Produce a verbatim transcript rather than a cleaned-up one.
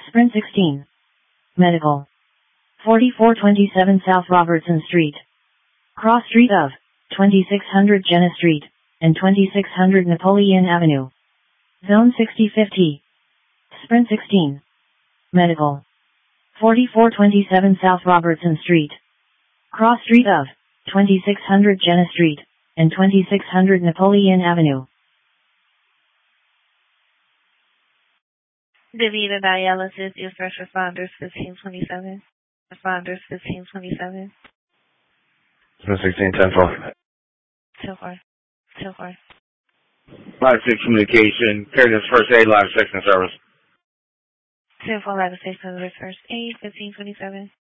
Sprint sixteen. Medical. forty-four twenty-seven South Robertson Street. Cross Street of twenty-six hundred Jenna Street and twenty-six hundred Napoleon Avenue. Zone sixty fifty. Sprint sixteen. Medical. forty-four twenty-seven South Robertson Street. Cross Street of twenty-six hundred Jenna Street and twenty-six hundred Napoleon Avenue. DaVita Dialysis is First Responders fifteen twenty-seven. Responders fifteen twenty-seven. sixteen ten four. So far. So far. Live six communication. Carriers first aid, live section service. ten four live six service first aid fifteen twenty-seven.